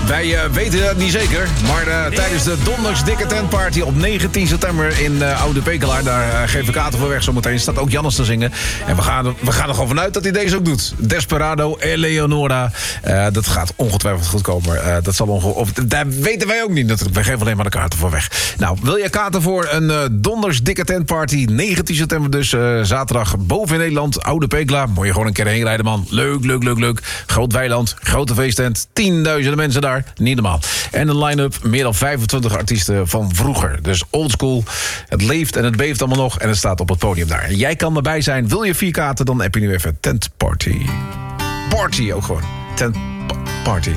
Wij weten dat niet zeker, maar tijdens de Donders Dikke Tentparty op 19 september in Oude Pekelaar, daar geven we kaarten voor weg zometeen, staat ook Jannes te zingen. En we gaan er gewoon vanuit dat hij deze ook doet. Desperado, Eleonora, dat gaat ongetwijfeld goed komen. Dat weten wij ook niet, wij geven alleen maar de kaarten voor weg. Nou, wil je kaarten voor een Donders Dikke Tentparty, 19 september dus, zaterdag boven in Nederland, Oude Pekelaar. Moet je gewoon een keer heen rijden, man. Leuk. Groot weiland, grote feesttent, 10.000 mensen daar. Niet normaal. En een line-up, meer dan 25 artiesten van vroeger. Dus oldschool. Het leeft en het beeft allemaal nog. En het staat op het podium daar. En jij kan erbij zijn. Wil je 4 kaarten, dan heb je nu even Tent Party. Party ook gewoon. Tent Party.